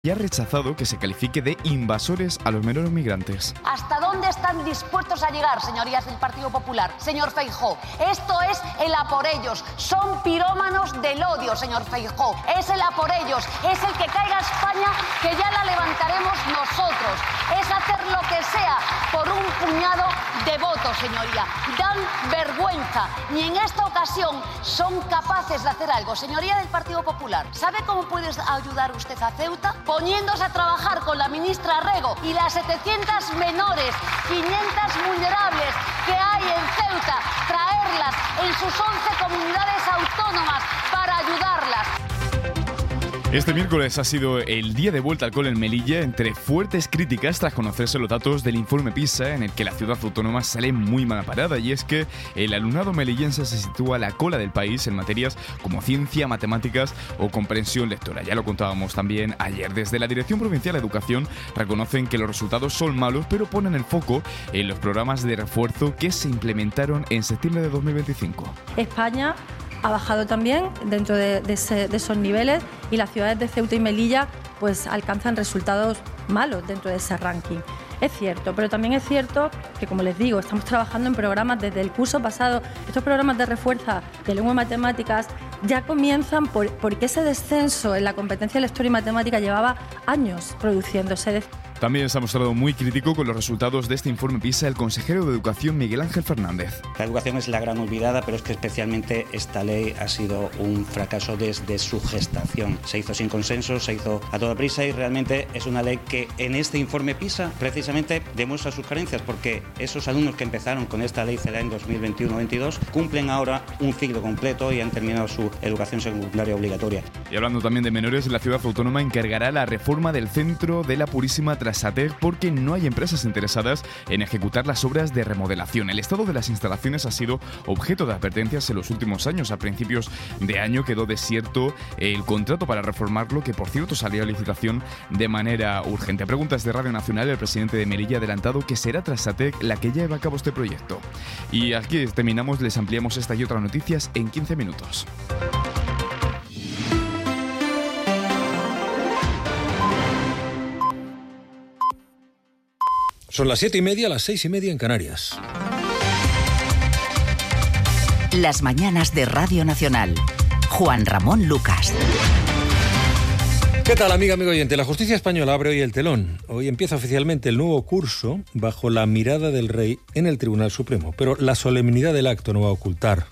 y ha rechazado que se califique de invasores a los menores migrantes. ¿Hasta dónde están dispuestos a llegar, señorías del Partido Popular? Señor Feijóo, esto es el a por ellos. Son pirómanos del odio, señor Feijóo. Es el a por ellos. Es el que caiga España, que ya la levantaremos nosotros. Es hacer lo que sea por un puñado de votos, señoría. Dan vergüenza. Ni en esta ocasión son capaces de hacer algo. Señoría del Partido Popular, ¿sabe cómo puede ayudar usted a Ceuta? Poniéndose a trabajar con la ministra Rego y las 700 menores, 500 vulnerables que hay en Ceuta, traerlas en sus 11 comunidades autónomas para ayudarlas. Este miércoles ha sido el día de vuelta al cole en Melilla, entre fuertes críticas tras conocerse los datos del informe PISA, en el que la ciudad autónoma sale muy mal parada, y es que el alumnado melillense se sitúa a la cola del país en materias como ciencia, matemáticas o comprensión lectora. Ya lo contábamos también ayer. Desde la Dirección Provincial de Educación reconocen que los resultados son malos, pero ponen el foco en los programas de refuerzo que se implementaron en septiembre de 2025. España ha bajado también dentro de esos niveles, y las ciudades de Ceuta y Melilla pues alcanzan resultados malos dentro de ese ranking. Es cierto, pero también es cierto que, como les digo, estamos trabajando en programas desde el curso pasado. Estos programas de refuerzo de lengua y matemáticas ya comienzan porque ese descenso en la competencia lectora y matemática llevaba años produciéndose. También se ha mostrado muy crítico con los resultados de este informe PISA el consejero de Educación Miguel Ángel Fernández. La educación es la gran olvidada, pero es que especialmente esta ley ha sido un fracaso desde su gestación. Se hizo sin consenso, se hizo a toda prisa, y realmente es una ley que en este informe PISA precisamente demuestra sus carencias, porque esos alumnos que empezaron con esta ley CELA en 2021-22 cumplen ahora un ciclo completo y han terminado su educación secundaria obligatoria. Y hablando también de menores, la ciudad autónoma encargará la reforma del centro de la Purísima Trasatec porque no hay empresas interesadas en ejecutar las obras de remodelación. El estado de las instalaciones ha sido objeto de advertencias en los últimos años. A principios de año quedó desierto el contrato para reformarlo, que por cierto salió a licitación de manera urgente. A preguntas de Radio Nacional, el presidente de Melilla ha adelantado que será Trasatec la que lleve a cabo este proyecto. Y aquí terminamos, les ampliamos esta y otras noticias en 15 minutos. Son las 7:30, las 6:30 en Canarias. Las mañanas de Radio Nacional. Juan Ramón Lucas. ¿Qué tal, amigo oyente? La justicia española abre hoy el telón. Hoy empieza oficialmente el nuevo curso bajo la mirada del rey en el Tribunal Supremo. Pero la solemnidad del acto no va a ocultar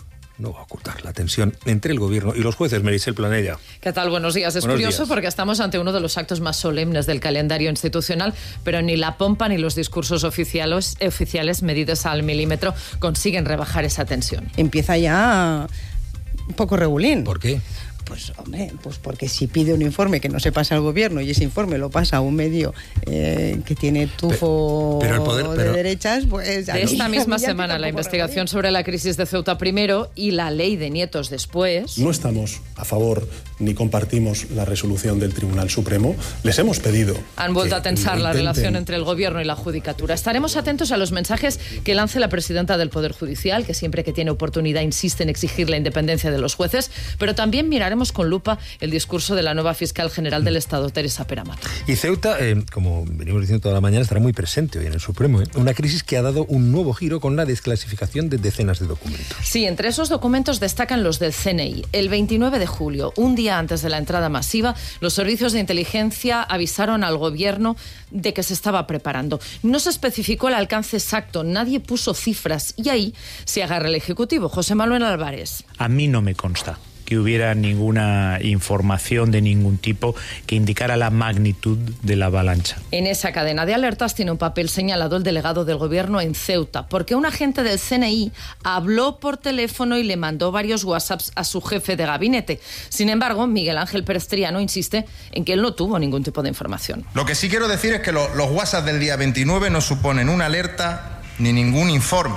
la tensión entre el gobierno y los jueces. Meritxell Planella. ¿Qué tal? Buenos días. Es curioso porque estamos ante uno de los actos más solemnes del calendario institucional, pero ni la pompa ni los discursos oficiales medidos al milímetro consiguen rebajar esa tensión. Empieza ya un poco regulín. ¿Por qué? Pues, hombre, pues porque si pide un informe que no se pasa al gobierno y ese informe lo pasa a un medio que tiene tufo de derechas, pues... De esta misma semana, la investigación sobre la crisis de Ceuta primero y la ley de Nietos después. No estamos a favor ni compartimos la resolución del Tribunal Supremo. Les hemos pedido... Han vuelto a tensar la relación entre el gobierno y la judicatura. Estaremos atentos a los mensajes que lance la presidenta del Poder Judicial, que siempre que tiene oportunidad insiste en exigir la independencia de los jueces, pero también miraremos con lupa el discurso de la nueva fiscal general del Estado, Teresa Peramato. Y Ceuta, como venimos diciendo toda la mañana, estará muy presente hoy en el Supremo. Una crisis que ha dado un nuevo giro con la desclasificación de decenas de documentos. Sí, entre esos documentos destacan los del CNI. El 29 de julio, un día antes de la entrada masiva, los servicios de inteligencia avisaron al gobierno de que se estaba preparando. No se especificó el alcance exacto, nadie puso cifras, y ahí se agarra el Ejecutivo. José Manuel Álvarez. A mí no me consta que hubiera ninguna información de ningún tipo que indicara la magnitud de la avalancha. En esa cadena de alertas tiene un papel señalado el delegado del gobierno en Ceuta, porque un agente del CNI habló por teléfono y le mandó varios WhatsApps a su jefe de gabinete. Sin embargo, Miguel Ángel Pérez Triano insiste en que él no tuvo ningún tipo de información. Lo que sí quiero decir es que los WhatsApp del día 29 no suponen una alerta ni ningún informe.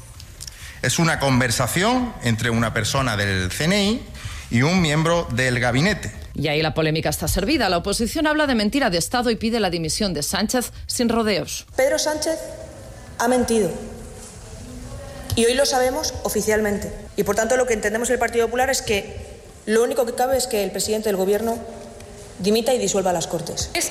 Es una conversación entre una persona del CNI y un miembro del gabinete. Y ahí la polémica está servida. La oposición habla de mentira de Estado y pide la dimisión de Sánchez sin rodeos. Pedro Sánchez ha mentido. Y hoy lo sabemos oficialmente. Y por tanto lo que entendemos en el Partido Popular es que lo único que cabe es que el presidente del Gobierno dimita y disuelva las Cortes.